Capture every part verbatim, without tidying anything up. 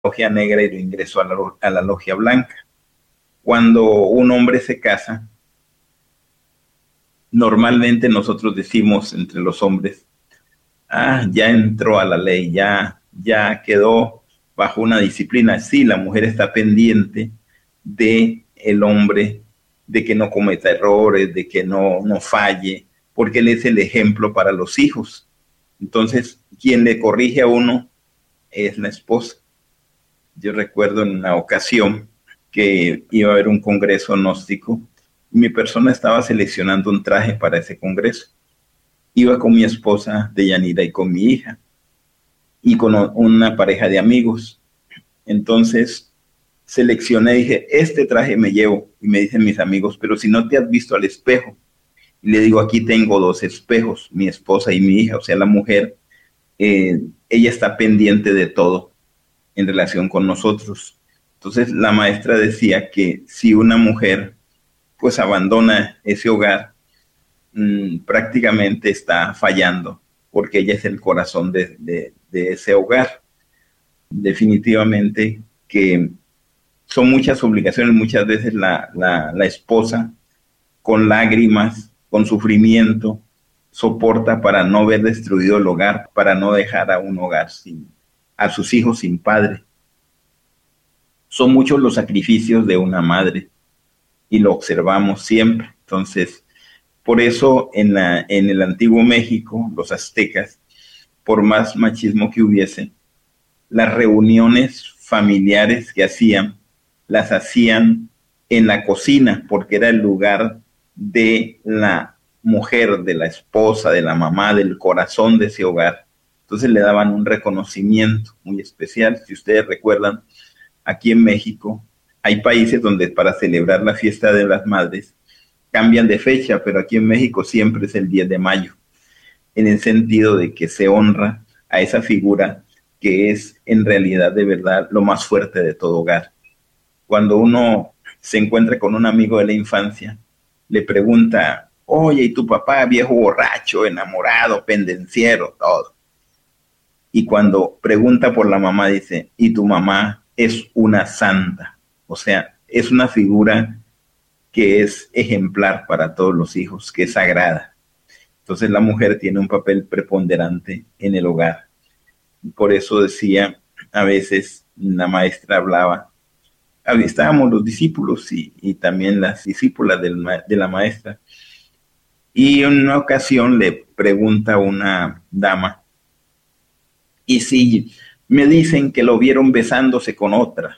logia negra y lo ingresó a la, a la logia blanca. Cuando un hombre se casa, normalmente nosotros decimos entre los hombres, ah, ya entró a la ley, ya, ya quedó bajo una disciplina. Sí, la mujer está pendiente de el hombre, de que no cometa errores, de que no, no falle, porque él es el ejemplo para los hijos. Entonces, quien le corrige a uno es la esposa. Yo recuerdo en una ocasión que iba a haber un congreso gnóstico y mi persona estaba seleccionando un traje para ese congreso. Iba con mi esposa Deyanira y con mi hija y con una pareja de amigos. Entonces seleccioné, dije, este traje me llevo. Y me dicen mis amigos, pero si no te has visto al espejo. Y le digo, aquí tengo dos espejos, mi esposa y mi hija. O sea, la mujer, eh, ella está pendiente de todo en relación con nosotros. Entonces la maestra decía que si una mujer pues abandona ese hogar, mmm, prácticamente está fallando, porque ella es el corazón de, de, de ese hogar. Definitivamente que son muchas obligaciones, muchas veces la, la, la esposa con lágrimas, con sufrimiento, soporta para no ver destruido el hogar, para no dejar a un hogar sin, a sus hijos sin padre. Son muchos los sacrificios de una madre y lo observamos siempre. Entonces, por eso en, la, en el antiguo México, los aztecas, por más machismo que hubiese, las reuniones familiares que hacían, las hacían en la cocina, porque era el lugar de la mujer, de la esposa, de la mamá, del corazón de ese hogar. Entonces le daban un reconocimiento muy especial. Si ustedes recuerdan, aquí en México hay países donde para celebrar la fiesta de las madres cambian de fecha, pero aquí en México siempre es el diez de mayo, en el sentido de que se honra a esa figura que es en realidad de verdad lo más fuerte de todo hogar. Cuando uno se encuentra con un amigo de la infancia, le pregunta, oye, ¿y tu papá, viejo borracho, enamorado, pendenciero, todo? Y cuando pregunta por la mamá, dice, ¿y tu mamá es una santa? O sea, es una figura que es ejemplar para todos los hijos, que es sagrada. Entonces la mujer tiene un papel preponderante en el hogar. Por eso decía, a veces la maestra hablaba, estábamos los discípulos y, y también las discípulas del, de la maestra. Y en una ocasión le pregunta a una dama, y si me dicen que lo vieron besándose con otra,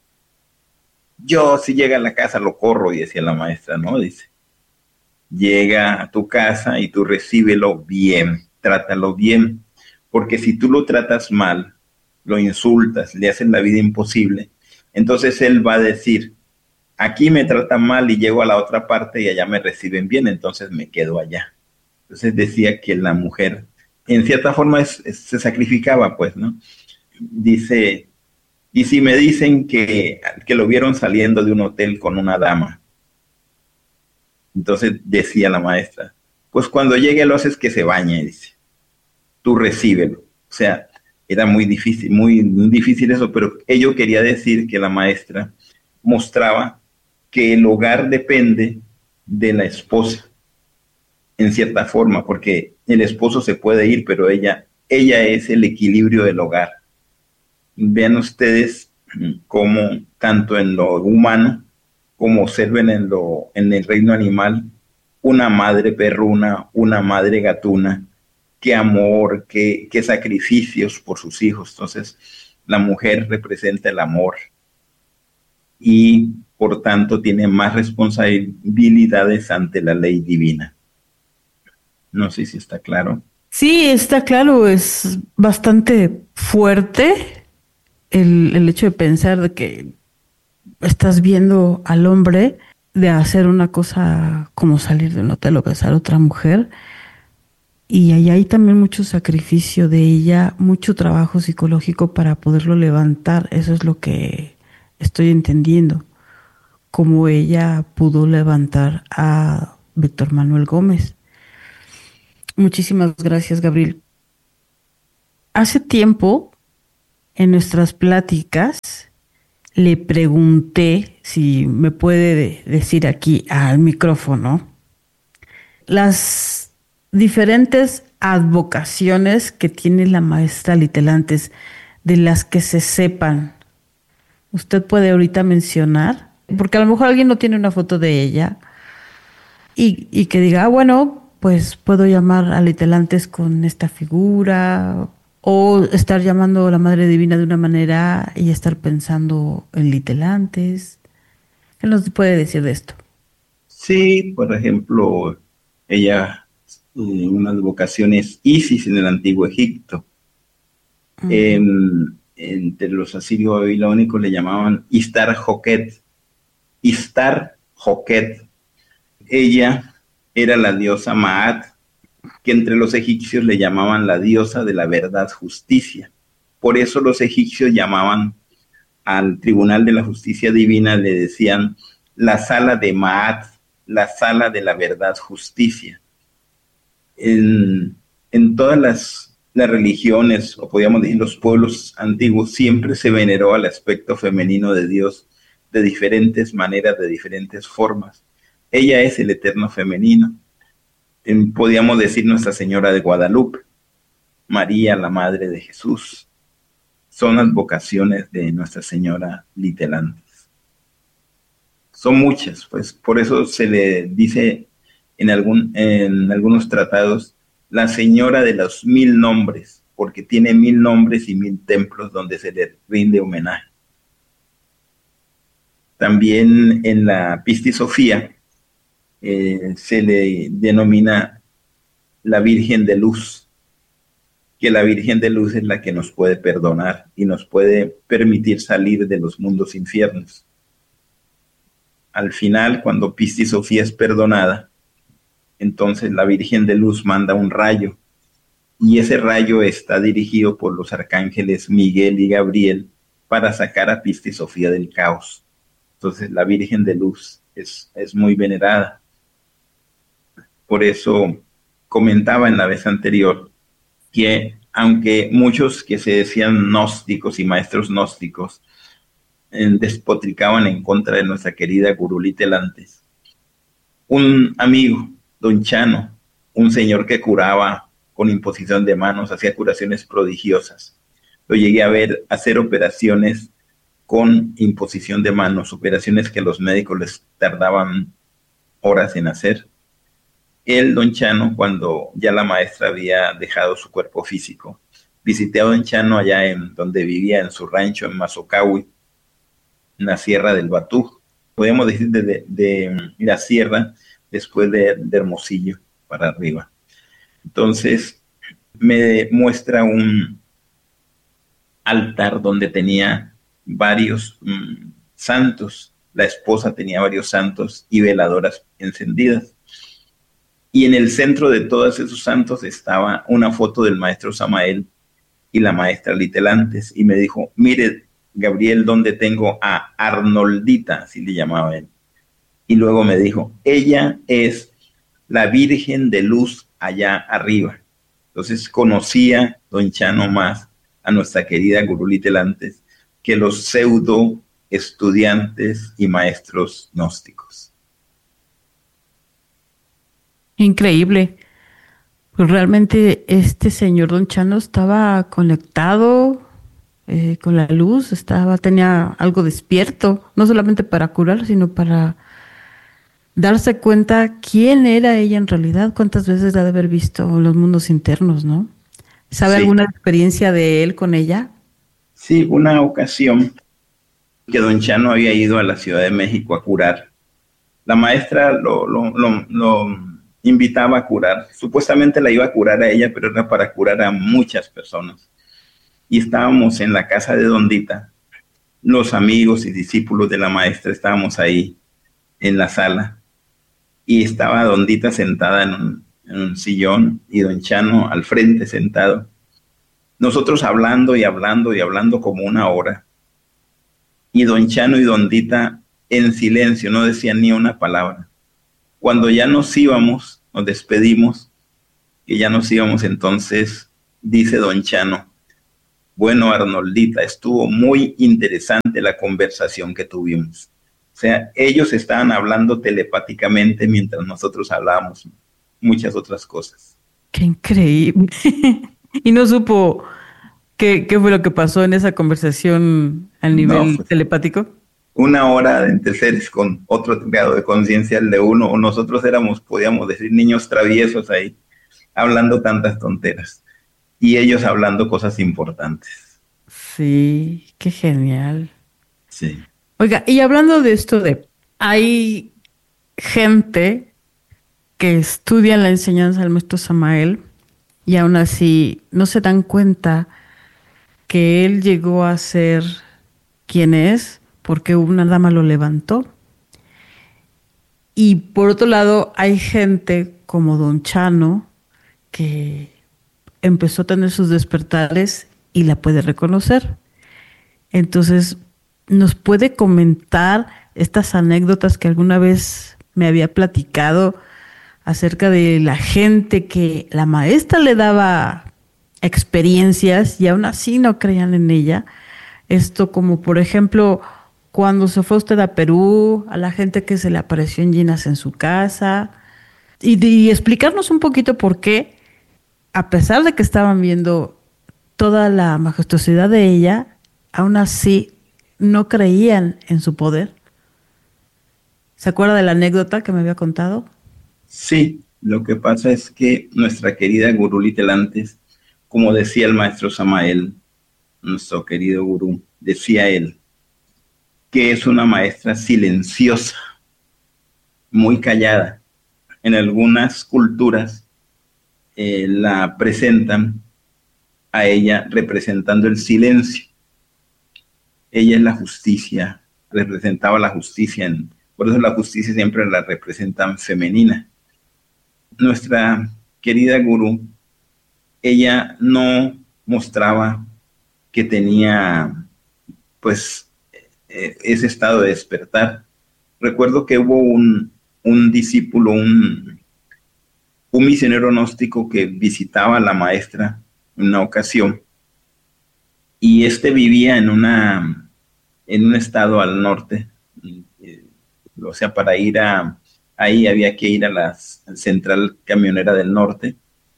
yo si llega a la casa lo corro, y decía la maestra, ¿no? Dice, llega a tu casa y tú recíbelo bien, trátalo bien, porque si tú lo tratas mal, lo insultas, le haces la vida imposible, entonces él va a decir, aquí me tratan mal y llego a la otra parte y allá me reciben bien, entonces me quedo allá. Entonces decía que la mujer, en cierta forma, es, es, se sacrificaba, pues, ¿no? Dice, y si me dicen que, que lo vieron saliendo de un hotel con una dama, entonces decía la maestra, pues cuando llegue lo haces que se bañe, dice, tú recíbelo. O sea, era muy difícil, muy, muy difícil eso, pero ello quería decir que la maestra mostraba que el hogar depende de la esposa, en cierta forma, porque el esposo se puede ir, pero ella, ella es el equilibrio del hogar. Vean ustedes cómo tanto en lo humano como observen en, lo, en el reino animal, una madre perruna, una madre gatuna, qué amor, qué, qué sacrificios por sus hijos. Entonces, la mujer representa el amor y por tanto tiene más responsabilidades ante la ley divina. No sé si está claro. Sí, está claro, es bastante fuerte el, el hecho de pensar de que estás viendo al hombre de hacer una cosa como salir de un hotel o besar a otra mujer. Y ahí hay también mucho sacrificio de ella, mucho trabajo psicológico para poderlo levantar. Eso es lo que estoy entendiendo. Cómo ella pudo levantar a Víctor Manuel Gómez. Muchísimas gracias, Gabriel. Hace tiempo en nuestras pláticas le pregunté si me puede de- decir aquí al micrófono las diferentes advocaciones que tiene la maestra Litelantes, de las que se sepan. Usted puede ahorita mencionar, porque a lo mejor alguien no tiene una foto de ella y, y que diga, ah, bueno, pues puedo llamar a Litelantes con esta figura, o estar llamando a la Madre Divina de una manera y estar pensando en Litelantes. ¿Qué nos puede decir de esto? Sí, por ejemplo, ella, eh, unas vocaciones Isis en el antiguo Egipto. Ujú. En- entre los asirios babilónicos le llamaban Istar Joquet. Istar Joquet. Ella era la diosa Maat, que entre los egipcios le llamaban la diosa de la verdad justicia. Por eso los egipcios llamaban al tribunal de la justicia divina, le decían la sala de Maat, la sala de la verdad justicia. En, en todas las, las religiones, o podríamos decir los pueblos antiguos, siempre se veneró al aspecto femenino de Dios de diferentes maneras, de diferentes formas. Ella es el eterno femenino. En, podríamos decir Nuestra Señora de Guadalupe, María, la Madre de Jesús. Son las vocaciones de Nuestra Señora Litelantes. Son muchas, pues por eso se le dice en, algún, en algunos tratados la Señora de los Mil Nombres, porque tiene mil nombres y mil templos donde se le rinde homenaje. También en la Pistisofía eh, se le denomina la Virgen de Luz, que la Virgen de Luz es la que nos puede perdonar y nos puede permitir salir de los mundos infiernos. Al final, cuando Pistisofía es perdonada, entonces la Virgen de Luz manda un rayo, y ese rayo está dirigido por los arcángeles Miguel y Gabriel para sacar a Pistisofía del caos. Entonces la Virgen de Luz es, es muy venerada. Por eso comentaba en la vez anterior que aunque muchos que se decían gnósticos y maestros gnósticos eh, despotricaban en contra de nuestra querida Gurú Litelantes, un amigo, don Chano, un señor que curaba con imposición de manos, hacía curaciones prodigiosas. Lo llegué a ver hacer operaciones con imposición de manos, operaciones que los médicos les tardaban horas en hacer. Él, don Chano, cuando ya la maestra había dejado su cuerpo físico, visité a don Chano allá en donde vivía, en su rancho en Mazocahui, en la Sierra del Batú. Podemos decir de, de, de la sierra después de, de Hermosillo para arriba. Entonces me muestra un altar donde tenía varios mmm, santos. La esposa tenía varios santos y veladoras encendidas. Y en el centro de todos esos santos estaba una foto del maestro Samael y la maestra Litelantes. Y me dijo, mire, Gabriel, ¿dónde tengo a Arnoldita? Así le llamaba él. Y luego me dijo, ella es la Virgen de Luz allá arriba. Entonces conocía don Chano más a nuestra querida Gurú Litelantes que los pseudo estudiantes y maestros gnósticos. Increíble. Pues realmente este señor Don Chano estaba conectado eh, con la luz, estaba, tenía algo despierto, no solamente para curar, sino para darse cuenta quién era ella en realidad, cuántas veces la de haber visto en los mundos internos, ¿no? ¿Sabe Sí, alguna experiencia de él con ella? sí, una ocasión que don Chano había ido a la Ciudad de México a curar. La maestra lo, lo, lo, lo invitaba a curar. Supuestamente la iba a curar a ella, pero era para curar a muchas personas. Y estábamos en la casa de Dondita. Los amigos y discípulos de la maestra estábamos ahí en la sala. Y estaba Dondita sentada en un, en un sillón y don Chano al frente sentado. Nosotros hablando y hablando y hablando como una hora. Y don Chano y Dondita en silencio, no decían ni una palabra. Cuando ya nos íbamos, nos despedimos, que ya nos íbamos, entonces dice don Chano, Bueno, Arnoldita, estuvo muy interesante la conversación que tuvimos. O sea, ellos estaban hablando telepáticamente mientras nosotros hablábamos muchas otras cosas. Qué increíble. Y no supo qué, qué fue lo que pasó en esa conversación a No, nivel pues telepático. una hora entre seres con otro grado de conciencia, el de uno, o nosotros éramos, podíamos decir, niños traviesos ahí, hablando tantas tonteras, y ellos hablando cosas importantes. Sí, qué genial. Sí. Oiga, y hablando de esto de, hay gente que estudia la enseñanza del maestro Samael y aún así no se dan cuenta que él llegó a ser quien es porque una dama lo levantó. Y por otro lado, hay gente como Don Chano que empezó a tener sus despertares y la puede reconocer. Entonces, ¿nos puede comentar estas anécdotas que alguna vez me había platicado acerca de la gente que la maestra le daba experiencias y aún así no creían en ella? Esto como por ejemplo cuando se fue usted a Perú, a la gente que se le apareció en Ginas en su casa y, y explicarnos un poquito por qué, a pesar de que estaban viendo toda la majestuosidad de ella, aún así no creían en su poder. ¿Se acuerda de la anécdota que me había contado? Sí, lo que pasa es que nuestra querida gurú Litelantes, como decía el maestro Samael, nuestro querido gurú, decía él, que es una maestra silenciosa, muy callada. En algunas culturas eh, la presentan a ella representando el silencio. Ella es la justicia, representaba la justicia, en, por eso la justicia siempre la representan femenina. Nuestra querida gurú, ella no mostraba que tenía pues eh, ese estado de despertar. Recuerdo que hubo un, un discípulo, un, un misionero gnóstico que visitaba a la maestra en una ocasión y este vivía en una en un estado al norte, eh, o sea, para ir a ahí había que ir a la central camionera del norte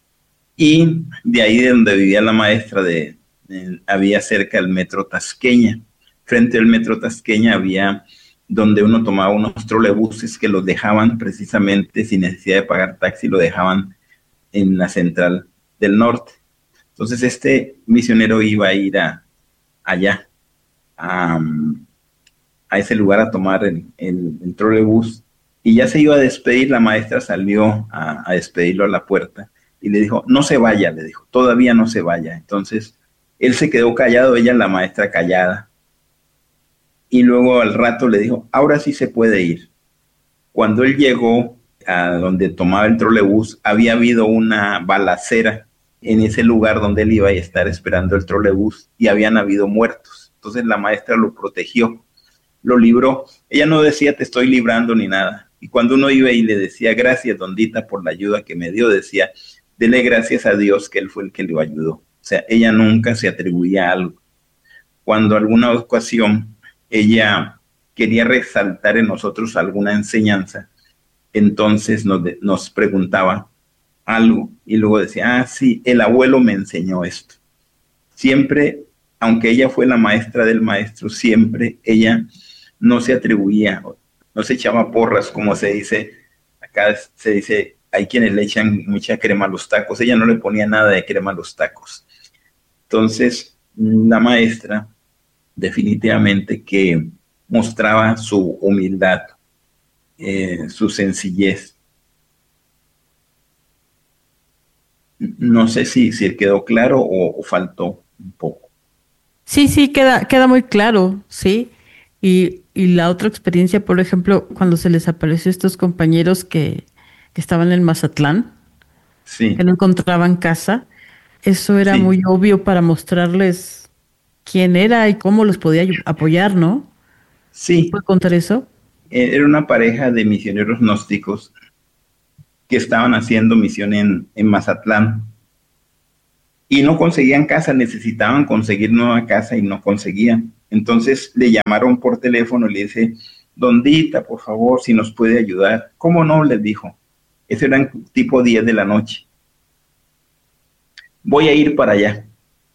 y de ahí de donde vivía la maestra de, de había cerca el metro Tasqueña. Frente al metro Tasqueña había donde uno tomaba unos trolebuses que los dejaban precisamente sin necesidad de pagar taxi, lo dejaban en la central del norte. Entonces este misionero iba a ir a, allá, a, a ese lugar a tomar el, el, el trolebús, y ya se iba a despedir, la maestra salió a, a despedirlo a la puerta y le dijo, no se vaya, le dijo, todavía no se vaya. Entonces él se quedó callado, ella la maestra callada, y luego al rato le dijo, ahora sí se puede ir. Cuando él llegó a donde tomaba el trolebús, había habido una balacera en ese lugar donde él iba a estar esperando el trolebús y habían habido muertos. Entonces la maestra lo protegió, lo libró. Ella no decía te estoy librando ni nada. Y cuando uno iba y le decía gracias, Dondita, por la ayuda que me dio, decía, dele gracias a Dios que él fue el que lo ayudó. O sea, ella nunca se atribuía a algo. Cuando alguna ocasión ella quería resaltar en nosotros alguna enseñanza, entonces nos, de, nos preguntaba algo y luego decía, ah, sí, el abuelo me enseñó esto. Siempre, aunque ella fue la maestra del maestro, siempre ella no se atribuía, no se echaba porras, como se dice, acá se dice, hay quienes le echan mucha crema a los tacos, ella no le ponía nada de crema a los tacos. Entonces, la maestra definitivamente que mostraba su humildad, eh, su sencillez. No sé si, si quedó claro o, o faltó un poco. Sí, sí, queda, queda muy claro, sí. Y, y la otra experiencia, por ejemplo, cuando se les apareció a estos compañeros que, que estaban en Mazatlán, Sí, que no encontraban casa, eso era sí, muy obvio para mostrarles quién era y cómo los podía ayu- apoyar, ¿no? ¿Nos sí. puede contar eso? Era una pareja de misioneros gnósticos que estaban haciendo misión en, en Mazatlán. y no conseguían casa, necesitaban conseguir nueva casa y no conseguían. Entonces le llamaron por teléfono y le dice, Don Dita, por favor, si nos puede ayudar. ¿Cómo no? Les dijo. Eso eran tipo diez de la noche. Voy a ir para allá.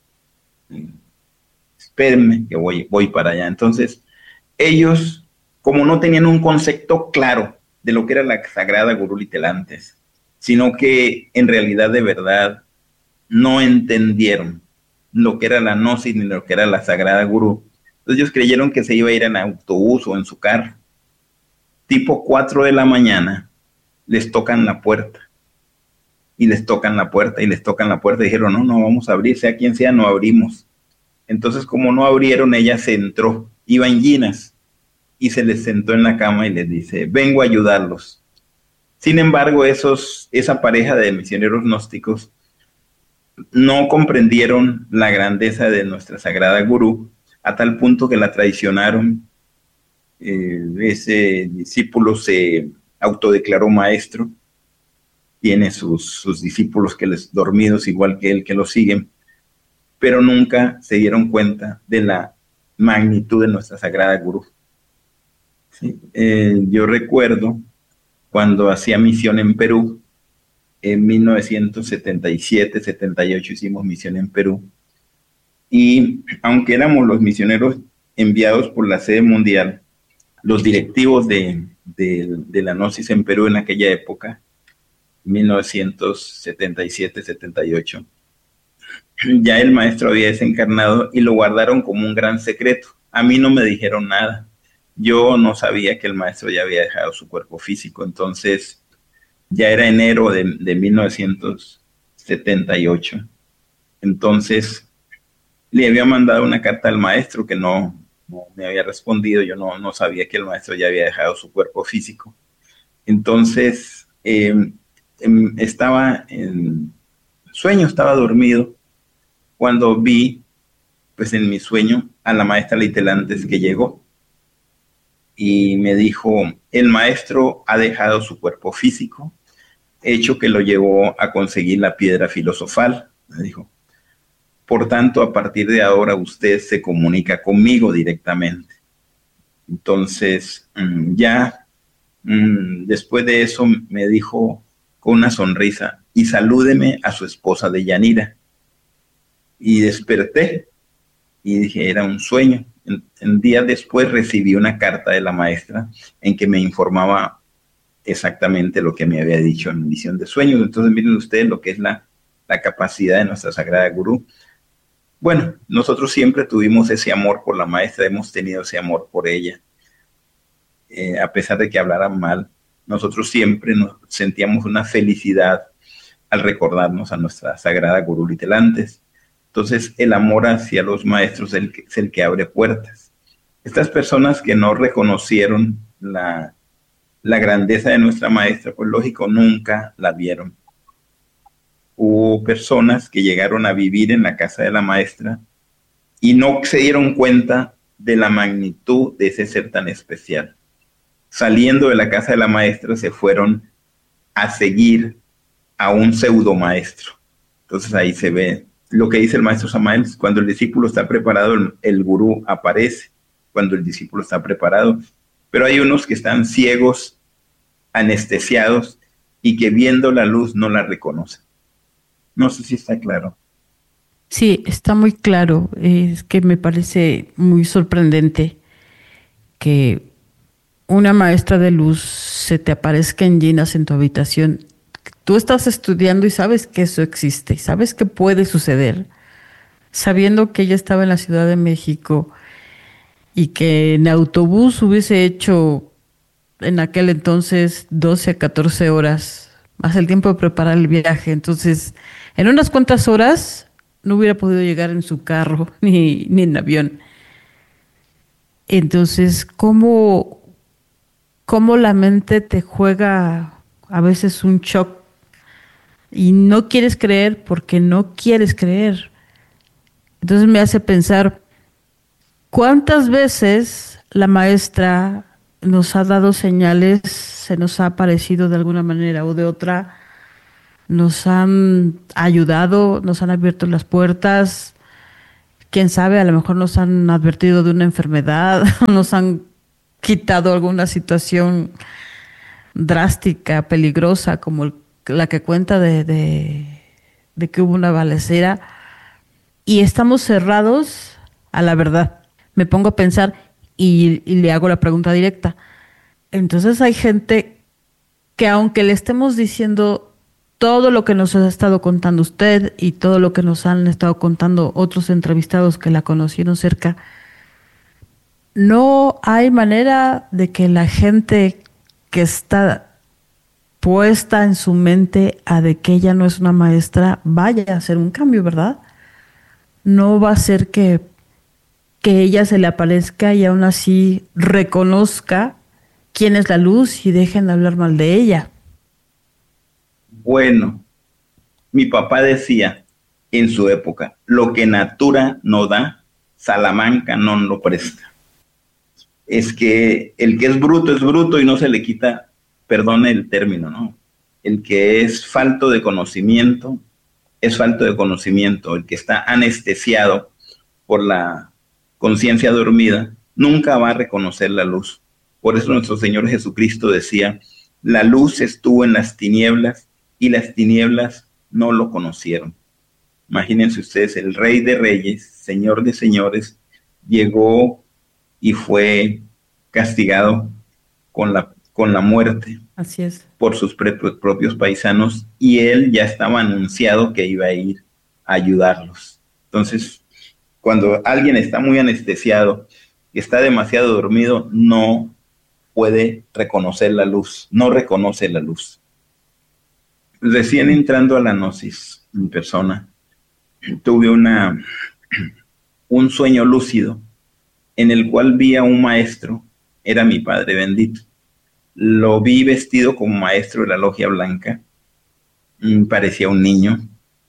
Espérenme que voy, voy para allá. Entonces, ellos, como no tenían un concepto claro de lo que era la Sagrada Gurú Telantes, sino que en realidad de verdad no entendieron lo que era la Gnosis ni lo que era la Sagrada Gurú. Entonces ellos creyeron que se iba a ir en autobús o en su carro. Tipo cuatro de la mañana, les tocan la puerta. Y les tocan la puerta y les tocan la puerta. Y dijeron, no, no vamos a abrir, sea quien sea, no abrimos. Entonces, como no abrieron, ella se entró. Iba en Ginas y se les sentó en la cama y les dice, vengo a ayudarlos. Sin embargo, esos, esa pareja de misioneros gnósticos no comprendieron la grandeza de nuestra Sagrada Gurú, a tal punto que la traicionaron. Eh, ese discípulo se autodeclaró maestro, tiene sus, sus discípulos que les dormidos igual que él que lo siguen, pero nunca se dieron cuenta de la magnitud de nuestra Sagrada Gurú. ¿Sí? Eh, yo recuerdo cuando hacía misión en Perú, en mil novecientos setenta y siete, setenta y ocho hicimos misión en Perú, y aunque éramos los misioneros enviados por la sede mundial, los directivos de, de, de la Gnosis en Perú en aquella época, mil novecientos setenta y siete, setenta y ocho, ya el maestro había desencarnado y lo guardaron como un gran secreto. A mí no me dijeron nada. Yo no sabía que el maestro ya había dejado su cuerpo físico. Entonces, ya era enero de, de mil novecientos setenta y ocho. Entonces, le había mandado una carta al maestro que no, no me había respondido. Yo no, no sabía que el maestro ya había dejado su cuerpo físico. Entonces, eh, estaba en sueño, estaba dormido, cuando vi, pues en mi sueño, a la maestra Litelantes que llegó y me dijo, el maestro ha dejado su cuerpo físico, hecho que lo llevó a conseguir la piedra filosofal, me dijo. Por tanto, a partir de ahora usted se comunica conmigo directamente. Entonces, ya después de eso me dijo con una sonrisa, y salúdeme a su esposa de Yanira. Y desperté y dije, era un sueño. En, en días después recibí una carta de la maestra en que me informaba exactamente lo que me había dicho en Visión de Sueños. Entonces miren ustedes lo que es la, la capacidad de nuestra Sagrada Gurú. Bueno, nosotros siempre tuvimos ese amor por la maestra, hemos tenido ese amor por ella. Eh, a pesar de que hablaran mal, nosotros siempre nos sentíamos una felicidad al recordarnos a nuestra Sagrada Gurú Telantes. Entonces, el amor hacia los maestros es el, que, es el que abre puertas. Estas personas que no reconocieron la, la grandeza de nuestra maestra, pues lógico, nunca la vieron. Hubo personas que llegaron a vivir en la casa de la maestra y no se dieron cuenta de la magnitud de ese ser tan especial. Saliendo de la casa de la maestra se fueron a seguir a un pseudo maestro. Entonces ahí se ve lo que dice el maestro Samael: cuando el discípulo está preparado, el, el gurú aparece, cuando el discípulo está preparado. Pero hay unos que están ciegos, anestesiados, y que viendo la luz no la reconocen. No sé si está claro. Sí, está muy claro. Es que me parece muy sorprendente que una maestra de luz se te aparezca en Ginas en tu habitación. Tú estás estudiando y sabes que eso existe, sabes que puede suceder, sabiendo que ella estaba en la Ciudad de México y que en autobús hubiese hecho en aquel entonces doce a catorce horas, más el tiempo de preparar el viaje. Entonces, en unas cuantas horas no hubiera podido llegar en su carro ni, ni en avión. Entonces, ¿cómo, cómo la mente te juega a veces un shock? Y no quieres creer porque no quieres creer. Entonces me hace pensar, ¿cuántas veces la maestra nos ha dado señales, se nos ha aparecido de alguna manera o de otra, nos han ayudado, nos han abierto las puertas. Quién sabe, a lo mejor nos han advertido de una enfermedad, nos han quitado alguna situación drástica, peligrosa, como el- la que cuenta de, de, de que hubo una balacera. Y estamos cerrados a la verdad. Me pongo a pensar y, y le hago la pregunta directa. Entonces hay gente que aunque le estemos diciendo todo lo que nos ha estado contando usted y todo lo que nos han estado contando otros entrevistados que la conocieron cerca, no hay manera de que la gente que está puesta en su mente a de que ella no es una maestra vaya a hacer un cambio, ¿verdad? No va a ser que, que ella se le aparezca y aún así reconozca quién es la luz y dejen de hablar mal de ella. Bueno, mi papá decía en su época, lo que natura no da, Salamanca no lo presta. Es que el que es bruto es bruto y no se le quita, perdone el término, ¿no? El que es falto de conocimiento, es falto de conocimiento. El que está anestesiado por la conciencia dormida, nunca va a reconocer la luz. Por eso nuestro Señor Jesucristo decía, la luz estuvo en las tinieblas y las tinieblas no lo conocieron. Imagínense ustedes, el Rey de Reyes, Señor de Señores, llegó y fue castigado con la, con la muerte. Así es. Por sus pre- propios paisanos, y él ya estaba anunciado que iba a ir a ayudarlos. Entonces, cuando alguien está muy anestesiado, que está demasiado dormido, no puede reconocer la luz, no reconoce la luz. Recién entrando a la gnosis en persona, tuve una, un sueño lúcido en el cual vi a un maestro, era mi padre bendito. Lo vi vestido como maestro de la logia blanca, parecía un niño,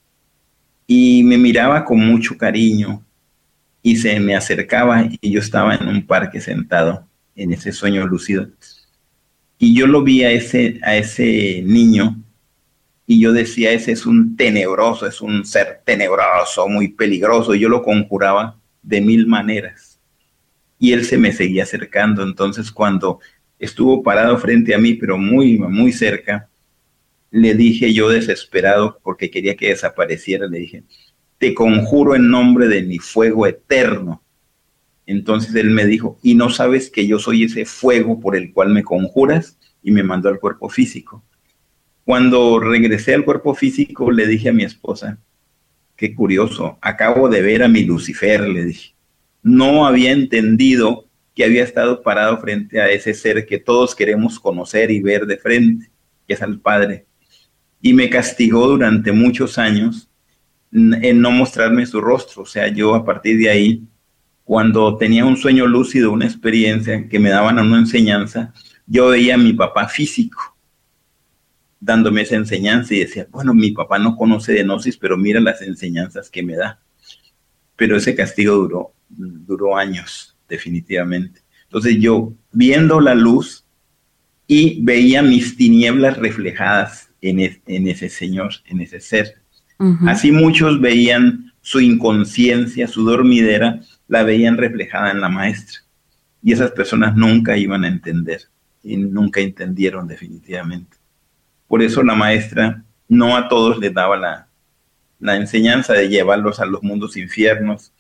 y me miraba con mucho cariño, y se me acercaba, y yo estaba en un parque sentado, en ese sueño lúcido, y yo lo vi a ese, a ese niño, y yo decía, ese es un tenebroso, es un ser tenebroso, muy peligroso, y yo lo conjuraba de mil maneras, y él se me seguía acercando. Entonces cuando estuvo parado frente a mí, pero muy, muy cerca, le dije yo desesperado, porque quería que desapareciera, le dije, te conjuro en nombre de mi fuego eterno. Entonces él me dijo, ¿y no sabes que yo soy ese fuego por el cual me conjuras? Y me mandó al cuerpo físico. Cuando regresé al cuerpo físico, le dije a mi esposa, qué curioso, acabo de ver a mi Lucifer, le dije. No había entendido que había estado parado frente a ese ser que todos queremos conocer y ver de frente, que es al Padre. Y me castigó durante muchos años en no mostrarme su rostro. O sea, yo a partir de ahí, cuando tenía un sueño lúcido, una experiencia que me daban una enseñanza, yo veía a mi papá físico dándome esa enseñanza y decía, bueno, mi papá no conoce de gnosis, pero mira las enseñanzas que me da. Pero ese castigo duró, duró años, definitivamente. Entonces yo, viendo la luz, y veía mis tinieblas reflejadas en, es, en ese señor, en ese ser. Uh-huh. Así muchos veían su inconsciencia, su dormidera, la veían reflejada en la maestra. Y esas personas nunca iban a entender, y nunca entendieron definitivamente. Por eso la maestra no a todos les daba la, la enseñanza de llevarlos a los mundos infiernos,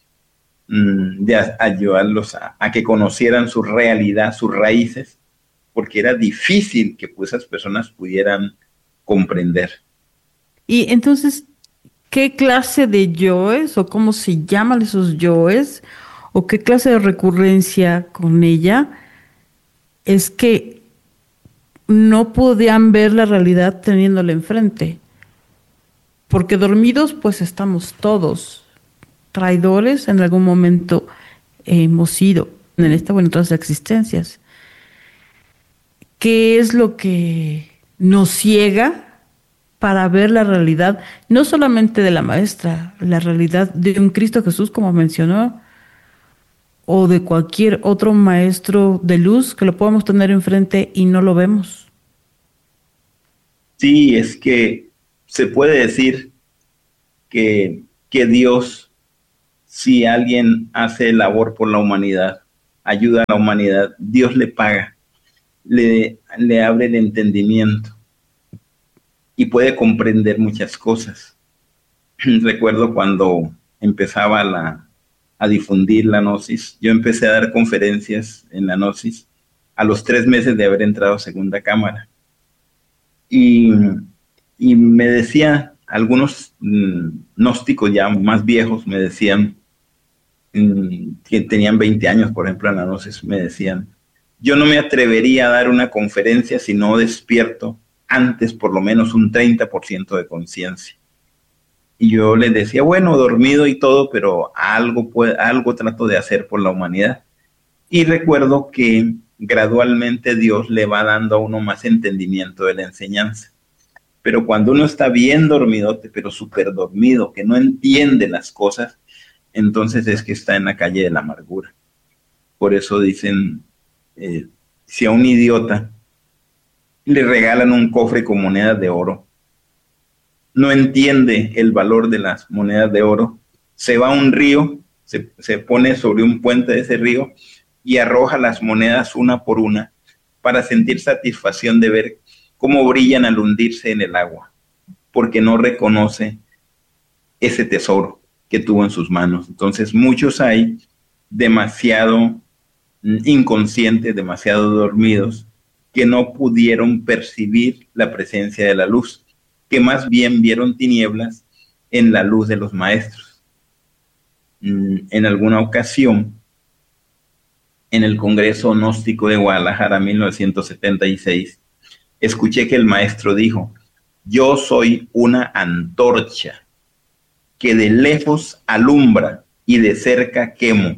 de ayudarlos a, a que conocieran su realidad, sus raíces, porque era difícil que pues, esas personas pudieran comprender. Y entonces, ¿qué clase de yoes o cómo se llaman esos yoes o qué clase de recurrencia con ella es que no podían ver la realidad teniéndola enfrente? Porque dormidos pues estamos todos, traidores en algún momento hemos sido en esta o en otras existencias. ¿Qué es lo que nos ciega para ver la realidad, no solamente de la maestra, la realidad de un Cristo Jesús, como mencionó, o de cualquier otro maestro de luz que lo podamos tener enfrente y no lo vemos? Sí, es que Se puede decir que, que Dios, si alguien hace labor por la humanidad, ayuda a la humanidad, Dios le paga, le, le abre el entendimiento y puede comprender muchas cosas. Recuerdo cuando empezaba la, a difundir la Gnosis, yo empecé a dar conferencias en la Gnosis a los tres meses de haber entrado a Segunda Cámara. Y, y me decía, algunos mmm, gnósticos ya más viejos me decían, mmm, que tenían veinte años, por ejemplo, en la Gnosis, me decían, yo no me atrevería a dar una conferencia si no despierto antes por lo menos un treinta por ciento de conciencia. Y yo les decía, bueno, dormido y todo, pero algo, puede, algo trato de hacer por la humanidad. Y recuerdo que gradualmente Dios le va dando a uno más entendimiento de la enseñanza. Pero cuando uno está bien dormidote, pero súper dormido, que no entiende las cosas, entonces es que está en la calle de la amargura. Por eso dicen, eh, si a un idiota le regalan un cofre con monedas de oro, no entiende el valor de las monedas de oro, se va a un río, se, se pone sobre un puente de ese río y arroja las monedas una por una para sentir satisfacción de ver cómo brillan al hundirse en el agua, porque no reconoce ese tesoro que tuvo en sus manos. Entonces muchos hay demasiado inconscientes, demasiado dormidos, que no pudieron percibir la presencia de la luz, que más bien vieron tinieblas en la luz de los maestros. En alguna ocasión, en el Congreso Gnóstico de Guadalajara, mil novecientos setenta y seis, escuché que el maestro dijo, yo soy una antorcha que de lejos alumbra y de cerca quemo.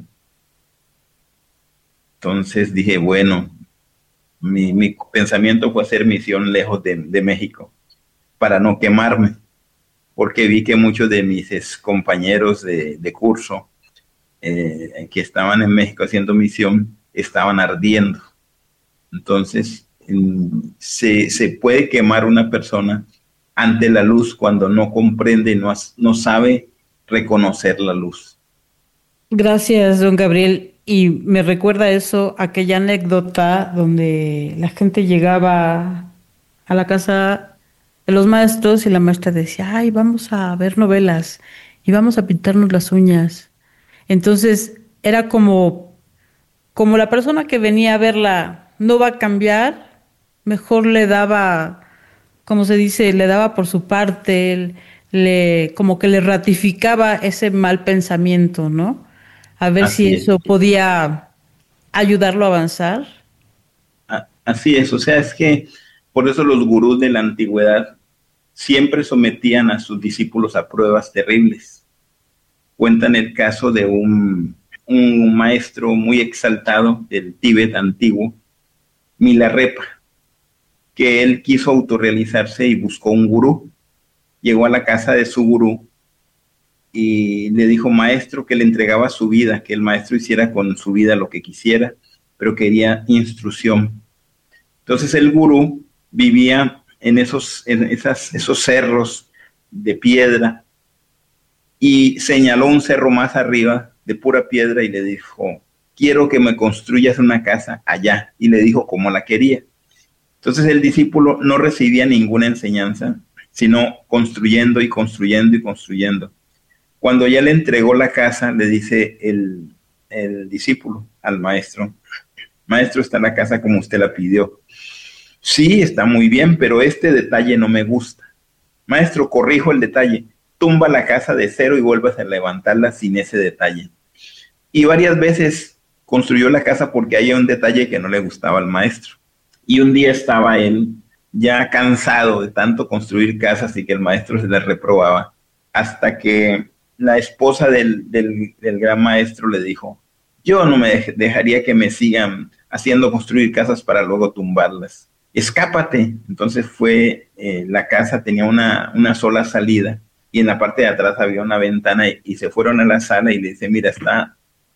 Entonces dije, bueno, mi, mi pensamiento fue hacer misión lejos de, de México para no quemarme, porque vi que muchos de mis compañeros de, de curso eh, que estaban en México haciendo misión estaban ardiendo. Entonces, se, se puede quemar una persona ante la luz cuando no comprende, no, no sabe reconocer la luz. Gracias, don Gabriel. Y me recuerda eso, aquella anécdota donde la gente llegaba a la casa de los maestros y la maestra decía, ay, vamos a ver novelas y vamos a pintarnos las uñas. Entonces era como, como la persona que venía a verla no va a cambiar, mejor le daba, como se dice, le daba por su parte, le, como que le ratificaba ese mal pensamiento, ¿no? A ver Así si es. eso podía ayudarlo a avanzar. Así es, o sea, es que por eso los gurús de la antigüedad siempre sometían a sus discípulos a pruebas terribles. Cuentan el caso de un, un maestro muy exaltado del Tíbet antiguo, Milarepa, que él quiso autorrealizarse y buscó un gurú. Llegó a la casa de su gurú y le dijo, maestro, que le entregaba su vida, que el maestro hiciera con su vida lo que quisiera, pero quería instrucción. Entonces el gurú vivía en esos, en esas, esos cerros de piedra y señaló un cerro más arriba de pura piedra y le dijo, quiero que me construyas una casa allá. Y le dijo cómo la quería. Entonces el discípulo no recibía ninguna enseñanza, sino construyendo y construyendo y construyendo. Cuando ya le entregó la casa, le dice el, el discípulo al maestro, maestro, está la casa como usted la pidió. Sí, está muy bien, pero este detalle no me gusta. Maestro, corrijo el detalle. Tumba la casa de cero y vuelvas a levantarla sin ese detalle. Y varias veces construyó la casa porque había un detalle que no le gustaba al maestro. Y un día estaba él ya cansado de tanto construir casas y que el maestro se las reprobaba, hasta que la esposa del, del, del gran maestro le dijo, yo no me dej- dejaría que me sigan haciendo construir casas para luego tumbarlas. Escápate. Entonces fue, eh, la casa tenía una, una sola salida y en la parte de atrás había una ventana y, y se fueron a la sala y le dice, mira, está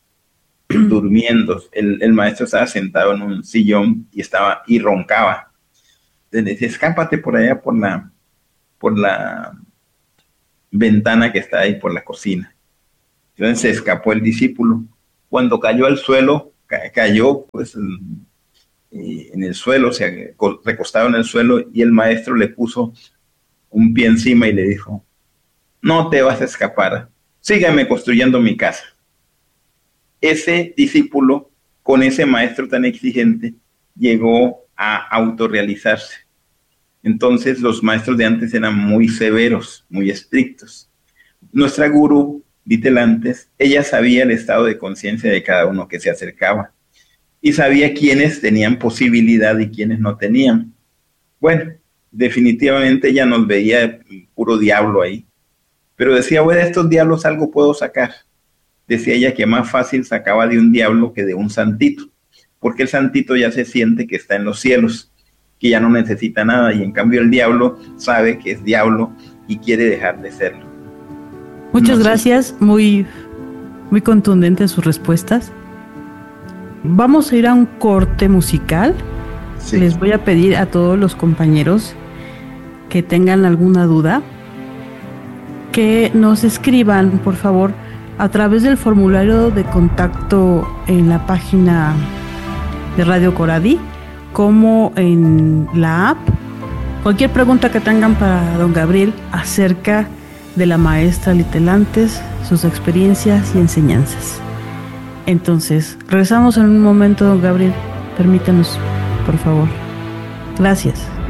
durmiendo. El, el maestro estaba sentado en un sillón y estaba y roncaba. Entonces le dice, escápate por allá por la, por la ventana que está ahí por la cocina. Entonces se escapó el discípulo. Cuando cayó al suelo, ca- cayó pues en, en el suelo, se recostado en el suelo, y el maestro le puso un pie encima y le dijo: no te vas a escapar, sígueme construyendo mi casa. Ese discípulo, con ese maestro tan exigente, llegó a autorrealizarse. Entonces los maestros de antes eran muy severos, muy estrictos. Nuestra gurú, Vitelantes, ella sabía el estado de conciencia de cada uno que se acercaba y sabía quiénes tenían posibilidad y quiénes no tenían. Bueno, definitivamente ella nos veía puro diablo ahí, pero decía: bueno, de estos diablos algo puedo sacar. Decía ella que más fácil sacaba de un diablo que de un santito, porque el santito ya se siente que está en los cielos, que ya no necesita nada, y en cambio el diablo sabe que es diablo y quiere dejar de serlo. Muchas No sé. gracias, muy, muy contundentes sus respuestas. Vamos a ir a un corte musical. Sí. Les voy a pedir a todos los compañeros que tengan alguna duda que nos escriban, por favor, a través del formulario de contacto en la página de Radio Coradi, como en la app. Cualquier pregunta que tengan para don Gabriel acerca de la maestra Vitelantes, sus experiencias y enseñanzas. Entonces, regresamos en un momento, don Gabriel. Permítanos, por favor. Gracias.